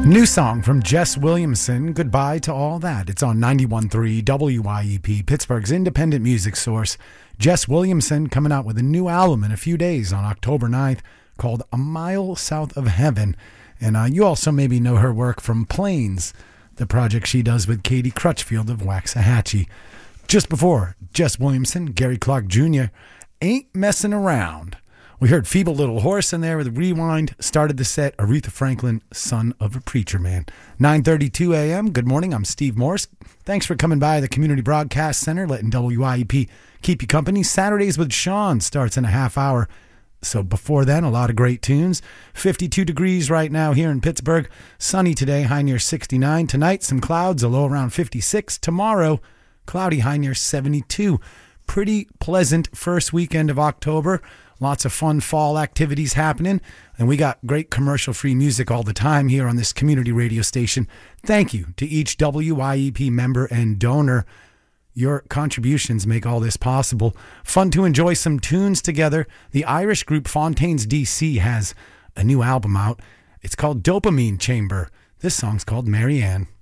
New song from Jess Williamson, Goodbye to All That. It's on 91.3 WYEP, Pittsburgh's independent music source. Jess Williamson coming out with a new album in a few days on October 9th called A Mile South of Heaven. And you also maybe know her work from Plains, the project she does with Katie Crutchfield of Waxahachie. Just before Jess Williamson, Gary Clark Jr., Ain't Messing Around. We heard Feeble Little Horse in there with Rewind. Started the set, Aretha Franklin, Son of a Preacher Man. 9:32 a.m. Good morning. I'm Steve Morse. Thanks for coming by the Community Broadcast Center, letting WYEP keep you company. Saturdays with Sean starts in a half hour. So before then, a lot of great tunes. 52 degrees right now here in Pittsburgh. Sunny today, high near 69. Tonight, some clouds, a low around 56. Tomorrow, cloudy, high near 72. Pretty pleasant first weekend of October. Lots of fun fall activities happening, and we got great commercial-free music all the time here on this community radio station. Thank you to each WYEP member and donor. Your contributions make all this possible. Fun to enjoy some tunes together. The Irish group Fontaines DC has a new album out. It's called Dopamine Chamber. This song's called Marianne.